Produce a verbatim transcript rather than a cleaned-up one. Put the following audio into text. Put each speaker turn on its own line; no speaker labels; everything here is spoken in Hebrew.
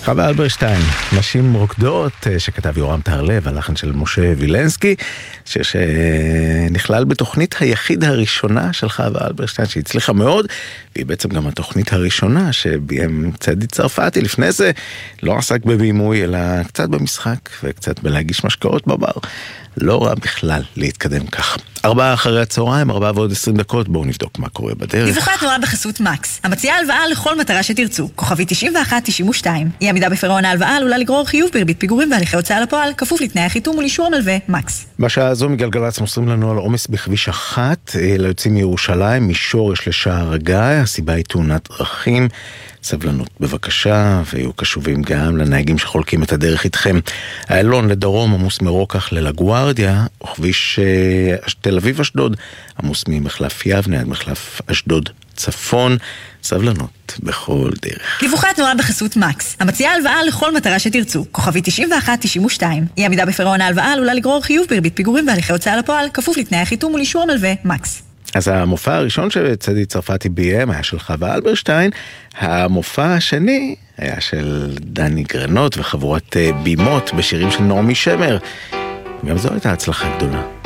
חווה אלברשטיין, נשים רוקדות, שכתב יורם טהרלב, הלחן של משה וילנסקי, שנכלל בתוכנית היחיד הראשונה של חווה אלברשטיין, שהצליחה מאוד, והיא בעצם גם התוכנית הראשונה שביים צדי צרפתי. לפני זה לא עסק בבימוי, אלא קצת במשחק וקצת בלהגיש משקאות בבר. לא רע בכלל להתקדם כך. ארבעה אחרי הצהריים, ארבעה ועוד עשרים דקות, בואו נבדוק מה קורה בדרך.
דיווחי התנועה בחסות מקס, המציעה הלוואה לכל מטרה שתרצו. כוכבי תשעים ואחת תשעים ושתיים. אי עמידה בפירעון ההלוואה עלולה לגרור חיוב בריבית פיגורים והליכי הוצאה לפועל, כפוף לתנאי החיתום ולאישור המלווה. מקס.
בשעה הזו מגלגלצ מוסרים לנו על עומס בכביש אחת, ליוצאים מירושלים, משורש לשער הגיא. הסיבה היא תאונת דרכים. סבלנות בבקשה, ויהיו קשובים גם לנהגים שחולקים את הדרך איתכם. האלון לדרום עמוס מרוקח ללגוארדיה, וכביש תל אביב אשדוד עמוס ממחלף יבנה עד מחלף אשדוד צפון. סבלנות בכל דרך.
דיווחי התנועה בחסות מקס, המציעה הלוואה לכל מטרה שתרצו. כוכבי תשעים ואחת תשעים ושתיים. אי עמידה בפירעון ההלוואה עלולה לגרור חיוב בריבית פיגורים והליכי הוצאה לפועל, כפוף לתנאי החיתום ולאישור המלווה. מקס.
אז המופע הראשון שצדי צרפתי ביים היה של חווה אלברשטיין, המופע השני היה של דני גרנות וחבורת בימות בשירים של נעמי שמר. גם זו הייתה הצלחה גדולה.